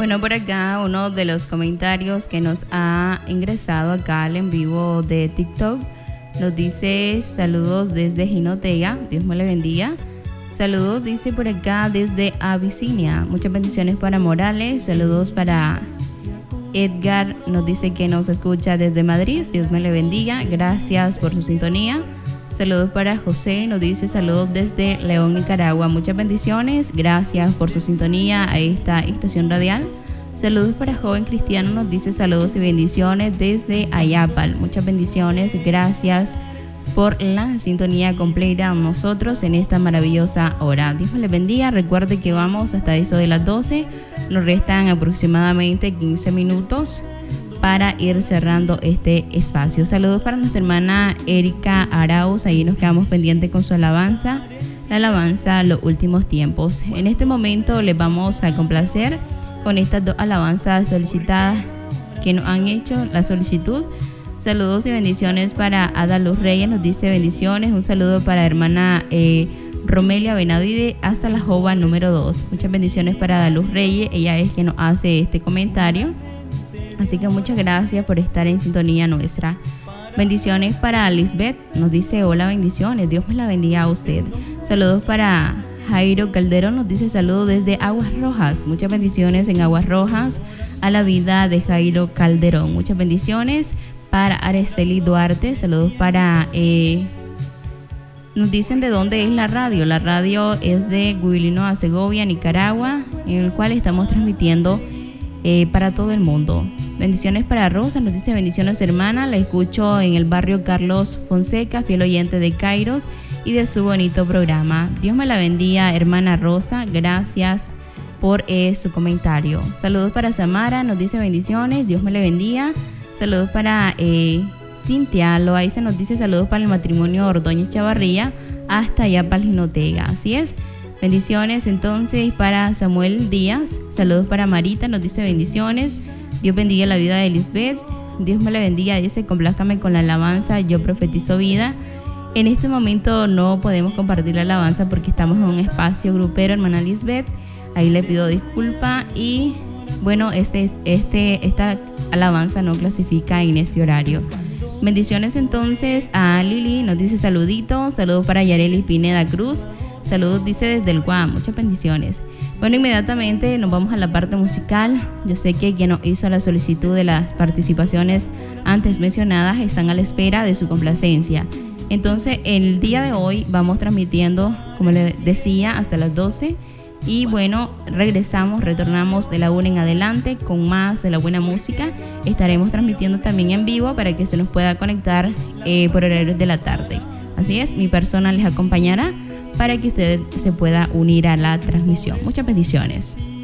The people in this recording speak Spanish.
Bueno, por acá uno de los comentarios que nos ha ingresado acá al en vivo de TikTok nos dice saludos desde Jinotega, Dios me le bendiga. Saludos, dice por acá desde Abisinia, muchas bendiciones para Morales. Saludos para Edgar, nos dice que nos escucha desde Madrid, Dios me le bendiga, gracias por su sintonía. Saludos para José, nos dice saludos desde León, Nicaragua, muchas bendiciones, gracias por su sintonía a esta estación radial. Saludos para Joven Cristiano, nos dice saludos y bendiciones desde Ayapal, muchas bendiciones, gracias por la sintonía completa a nosotros en esta maravillosa hora. Dios me les bendiga, recuerde que vamos hasta eso de las 12, nos restan aproximadamente 15 minutos para ir cerrando este espacio. Saludos para nuestra hermana Erika Arauz, ahí nos quedamos pendientes con su alabanza, la alabanza Los Últimos Tiempos. En este momento les vamos a complacer con estas dos alabanzas solicitadas que nos han hecho la solicitud. Saludos y bendiciones para Ada Luz Reyes, nos dice bendiciones, un saludo para hermana Romelia Benavide hasta la Jova número 2. Muchas bendiciones para Ada Luz Reyes, ella es quien nos hace este comentario. Así que muchas gracias por estar en sintonía nuestra. Bendiciones para Lisbeth, nos dice hola, bendiciones, Dios me la bendiga a usted. Saludos para Jairo Calderón, nos dice saludos desde Aguas Rojas. Muchas bendiciones en Aguas Rojas a la vida de Jairo Calderón. Muchas bendiciones para Araceli Duarte. Saludos para... nos dicen de dónde es la radio. La radio es de Guilino, Segovia, Nicaragua, en el cual estamos transmitiendo para todo el mundo. Bendiciones para Rosa, nos dice bendiciones hermana, la escucho en el barrio Carlos Fonseca, fiel oyente de Kairos y de su bonito programa. Dios me la bendiga hermana Rosa, gracias por su comentario. Saludos para Samara, nos dice bendiciones, Dios me le bendiga. Saludos para Cintia Loaiza, nos dice saludos para el matrimonio Ordóñez Chavarría hasta allá para el Jinotega, así es. Bendiciones entonces para Samuel Díaz, saludos para Marita, nos dice bendiciones. Dios bendiga la vida de Lisbeth, Dios me la bendiga, dice complázcame con la alabanza, yo profetizo vida. En este momento no podemos compartir la alabanza porque estamos en un espacio grupero, hermana Lisbeth, ahí le pido disculpa y bueno, esta alabanza no clasifica en este horario. Bendiciones entonces a Lili, nos dice saluditos, saludos para Yareli Pineda Cruz, saludos dice desde el Guam, muchas bendiciones. Bueno, inmediatamente nos vamos a la parte musical. Yo sé que quien nos hizo la solicitud de las participaciones antes mencionadas están a la espera de su complacencia. Entonces, el día de hoy vamos transmitiendo, como les decía, hasta las 12. Y bueno, retornamos de la 1 en adelante con más de la buena música. Estaremos transmitiendo también en vivo para que se nos pueda conectar por horarios de la tarde. Así es, mi persona les acompañará para que usted se pueda unir a la transmisión. Muchas bendiciones.